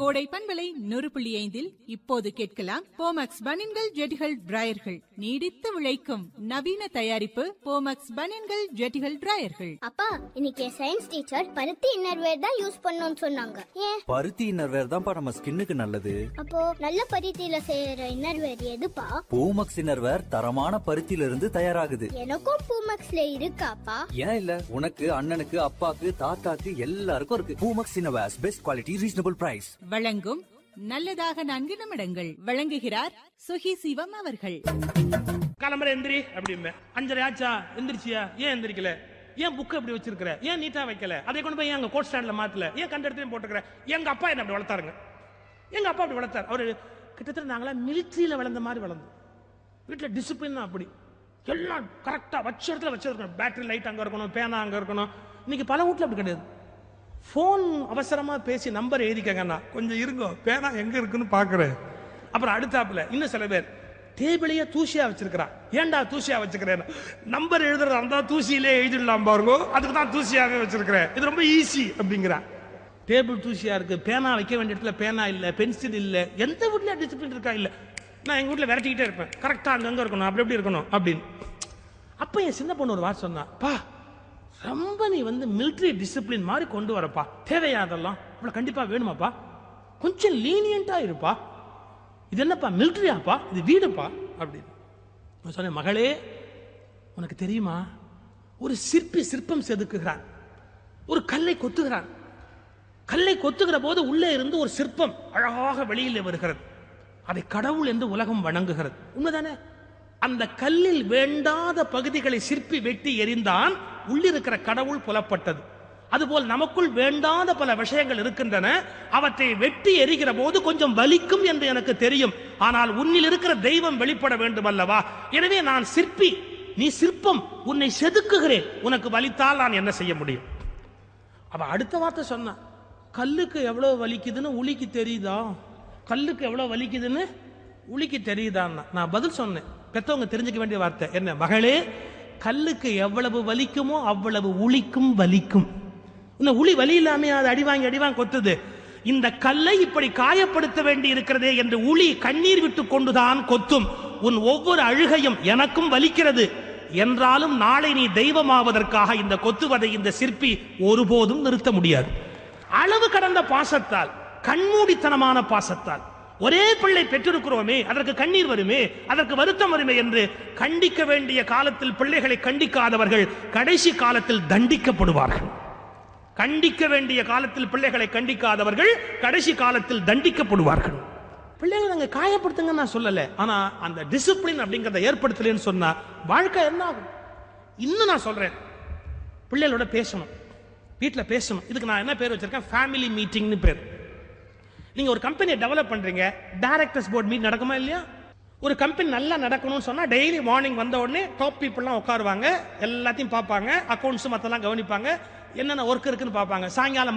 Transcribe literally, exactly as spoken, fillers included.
கோடை பண்பலை நூறு புள்ளி ஐந்தில் இப்போது கேட்கலாம் போமக்ஸ் பனின்கள் ஜெட்டிகள் டிராயர்கள். நீடித்து உழைக்கும் நவீன தயாரிப்பு போமக்ஸ் பனின்கள் ஜெட்டிகள் டிராயர்கள். அப்பா, இன்னைக்கு சயின்ஸ் டீச்சர் பருத்தி இன்னர்வேர் தான் யூஸ் பண்ணணும்னு சொன்னாங்க. ஏன்? பருத்தி இன்னர்வேர் தான்ப்பா நம்ம ஸ்கின்னுக்கு நல்லது. அப்போ நல்ல பருத்தியில செய்யற இன்னர்வேர் எதுப்பா? பூமக்ஸ் இன்னர்வேர் தரமான பருத்தியில இருந்து தயாராகுது. எனக்கும் பூமக்ஸ்ல இருக்காப்பா? ஏன் இல்ல, உனக்கு அண்ணனுக்கு அப்பாக்கு தாத்தாக்கு எல்லாருக்கும் இருக்கு. Poomex innerwear best quality reasonable price. வழங்கும் நல்லதாக நான்கு நிமிடங்கள். வழங்குகிறார் சுகி சிவம் அவர்கள். காலம்பரை எந்திரி அப்படிம்பேன். அஞ்சரை ஆச்சா, எந்திரிச்சியா? ஏன் எந்திரிக்கல? ஏன் புக் எப்படி வச்சிருக்கிற? ஏன் நீட்டா வைக்கல? அதை கொண்டு போய் எங்க கோட் ஸ்டாண்ட்ல மாத்தல? ஏன் கண்ட இடத்துலயும் போட்டுக்கிற? எங்க அப்பா என்ன அப்படி வளர்த்தாருங்க. எங்க அப்பா அப்படி வளர்த்தாரு. அவரு கிட்டத்தட்ட நாங்களா மிலிட்ரியில வளர்ந்த மாதிரி வளர்ந்தோம். வீட்டுல டிசிப்ளின் அப்படி எல்லாம் கரெக்டா வச்ச இடத்துல வச்சிருக்கணும். பேட்டரி லைட் அங்க இருக்கணும், பேனா அங்க இருக்கணும். இன்னைக்கு பல வீட்டுல அப்படி கிடையாது. போன் அவசரமா பேசி நம்பர் எழுதிக்கங்கன்னா கொஞ்சம் இருங்க, பேனா எங்க இருக்குன்னு பாக்குறேன். அப்புறம் அடுத்தாப்புல இன்னும் சில பேர் டேபிளையே தூசியா வச்சிருக்கிறான். ஏன்டா தூசியா வச்சுக்கிறேன்? நம்பர் எழுதுறதா இருந்தா தூசியிலே எழுதிடலாம் பாருங்க, அதுக்கு தான் தூசியாவே வச்சிருக்கிறேன், இது ரொம்ப ஈஸி அப்படிங்கிறான். டேபிள் தூசியா இருக்கு, பேனா வைக்க வேண்டிய இடத்துல பேனா இல்ல, பென்சில் இல்ல. எந்த வீட்டுல டிசிப்ளின் இருக்கா? இல்ல. நான் எங்க வீட்டுல விரட்டிக்கிட்டே இருப்பேன், கரெக்டா அங்கங்க இருக்கணும், அப்படி எப்படி இருக்கணும் அப்படின்னு. அப்ப என் சின்ன பொண்ணு ஒரு வார்த்தை சொன்னா, பா ரொம்ப நீ வந்து மிலிட்டரி டிசிப்ளின் மாதிரி கொண்டு வரப்பா, தேவையா அதெல்லாம்? இவ்வளவு கண்டிப்பா வேணுமாப்பா, கொஞ்சம் லீனியண்டா இருப்பா, இது என்னப்பா மிலிட்டரியாப்பா, இது வீடுப்பா அப்படின்னு சொன்னேன். மகளே, உனக்கு தெரியுமா, ஒரு சிற்பி சிற்பம் செதுக்குகிறான், ஒரு கல்லை கொத்துகிறான். கல்லை கொத்துகிற போது உள்ளே இருந்து ஒரு சிற்பம் அழகாக வெளியில் வருகிறது. அதை கடவுள் என்று உலகம் வணங்குகிறது. உண்மைதானே? அந்த கல்லில் வேண்டாத பகுதிகளை சிற்பி வெட்டி எறிந்தான், உள்ளிருக்கிற கடவுள் புலப்பட்டது. அதுபோல் நமக்குள் வேண்டாத பல விஷயங்கள் இருக்கின்றன. அவற்றை வெட்டி எறிகிற போது கொஞ்சம் வலிக்கும் என்று எனக்கு தெரியும். ஆனால் உன்னில் இருக்கிற தெய்வம் வெளிப்பட வேண்டும் அல்லவா? எனவே நான் சிற்பி, நீ சிற்பம், உன்னை செதுக்குகிறேன், உனக்கு வலித்தால் நான் என்ன செய்ய முடியும்? அவ அடுத்த வார்த்தை சொன்ன, கல்லுக்கு எவ்வளவு வலிக்குதுன்னு உளிக்கு தெரியுதா? கல்லுக்கு எவ்வளவு வலிக்குதுன்னு உளிக்கு தெரியுதான்னா நான் பதில் சொன்னேன். பெத்தவங்க தெரிஞ்சுக்க வேண்டிய வார்த்தை என்ன? மகளே, கல்லுக்கு எவ்வளவு வலிக்குமோ அவ்வளவு உளிக்கும் வலிக்கும். இன்னும் உளி வலி இல்லாம அது அடிவாங்கி அடிவாங்க கொத்துது. இந்த கல்லை இப்படி காயப்படுத்த வேண்டி இருக்கிறதே என்று உளி கண்ணீர் விட்டு கொண்டுதான் கொத்தும். உன் ஒவ்வொரு அழுகையும் எனக்கும் வலிக்கிறது என்றாலும் நாளை நீ தெய்வமாவதற்காக இந்த கொத்துவதை இந்த சிற்பி ஒருபோதும் நிறுத்த முடியாது. அளவு கடந்த பாசத்தால், கண்மூடித்தனமான பாசத்தால் ஒரே பிள்ளை பெற்றிருக்கிறோமே, அதற்கு கண்ணீர் வருமே, அதற்கு வருத்தம் வருமே என்று கண்டிக்க வேண்டிய காலத்தில் பிள்ளைகளை கண்டிக்காதவர்கள் கடைசி காலத்தில் தண்டிக்கப்படுவார்கள். கண்டிக்க வேண்டிய காலத்தில் பிள்ளைகளை கண்டிக்காதவர்கள் கடைசி காலத்தில் தண்டிக்கப்படுவார்கள். பிள்ளைகளை நாங்க காயப்படுத்துங்க நான் சொல்லல, ஆனா அந்த டிசிப்ளின் அப்படிங்கறத ஏற்படுத்தலன்னு சொன்னா வாழ்க்கை என்ன ஆகும்? இன்னும் நான் சொல்றேன், பிள்ளைகளோட பேசணும், வீட்டுல பேசணும். இதுக்கு நான் என்ன பேர் வச்சிருக்கேன்? ஃபேமிலி மீட்டிங்னு பேர். நீங்க ஒரு கம்பெனியை டெவலப் பண்றீங்க, டைரக்டர்ஸ் போர்ட் மீட் நடக்குமா இல்லையா? ஒரு கம்பெனி நல்லா நடக்கணும்னு சொன்னா டெய்லி மார்னிங் வந்த உடனே டாப் பீப்புள்லாம் உட்காருவாங்க, எல்லாத்தையும் பார்ப்பாங்க, அக்கௌண்ட்ஸ் மத்தெல்லாம் கவனிப்பாங்க, என்னென்ன ஒர்க் இருக்குன்னு பார்ப்பாங்க. சாயங்காலம்